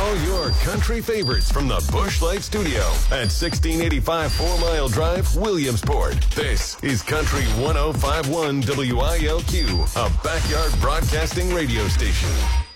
all your country favorites from the Busch Light Studio at 1685 4 Mile Drive, Williamsport. This is Country 1051 WILQ, a backyard broadcasting radio station.